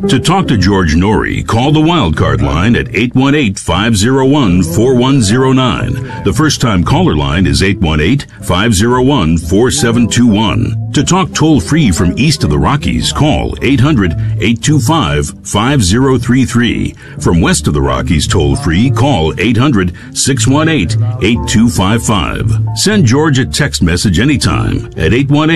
To talk to George Norrie, call the Wildcard line at 818-501-4109. The first-time caller line is 818-501-4721. To talk toll-free from east of the Rockies, call 800-825-5033. From west of the Rockies, toll-free, call 800-618-8255. Send George a text message anytime at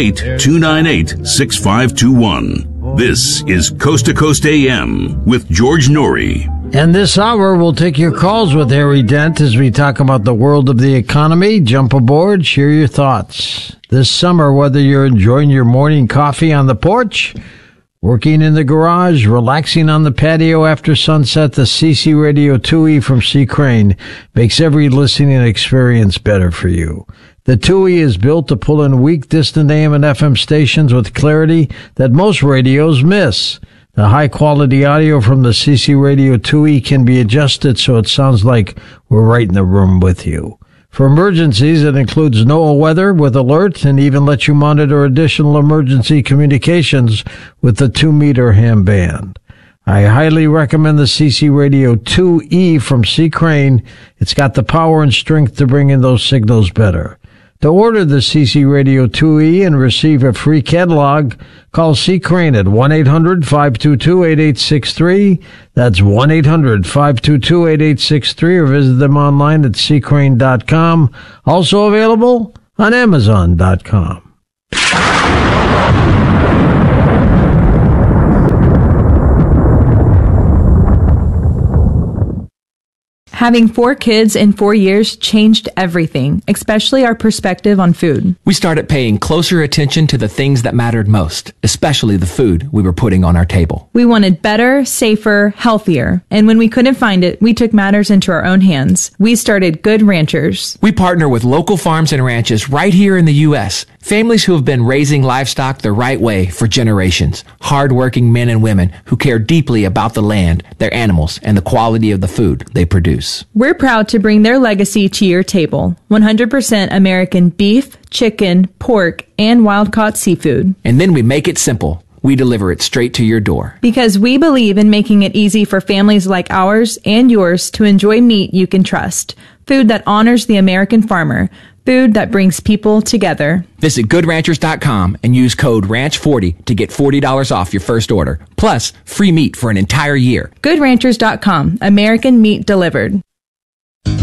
818-298-6521. This is Coast to Coast AM with George Norrie. And this hour, we'll take your calls with Harry Dent as we talk about the world of the economy. Jump aboard, share your thoughts. This summer, whether you're enjoying your morning coffee on the porch, working in the garage, relaxing on the patio after sunset, the CC Radio 2E from C. Crane makes every listening experience better for you. The 2E is built to pull in weak, distant AM and FM stations with clarity that most radios miss. The high-quality audio from the CC Radio 2E can be adjusted so it sounds like we're right in the room with you. For emergencies, it includes NOAA weather with alerts and even lets you monitor additional emergency communications with the 2-meter ham band. I highly recommend the CC Radio 2E from C. Crane. It's got the power and strength to bring in those signals better. To order the CC Radio 2E and receive a free catalog, call C. Crane at 1-800-522-8863. That's 1-800-522-8863 or visit them online at ccrane.com. Also available on Amazon.com. Having 4 kids in 4 years changed everything, especially our perspective on food. We started paying closer attention to the things that mattered most, especially the food we were putting on our table. We wanted better, safer, healthier. And when we couldn't find it, we took matters into our own hands. We started Good Ranchers. We partner with local farms and ranches right here in the U.S., families who have been raising livestock the right way for generations. Hard-working men and women who care deeply about the land, their animals, and the quality of the food they produce. We're proud to bring their legacy to your table. 100% American beef, chicken, pork, and wild-caught seafood. And then we make it simple. We deliver it straight to your door. Because we believe in making it easy for families like ours and yours to enjoy meat you can trust. Food that honors the American farmer. Food that brings people together. Visit GoodRanchers.com and use code RANCH40 to get $40 off your first order. Plus, free meat for an entire year. GoodRanchers.com. American meat delivered.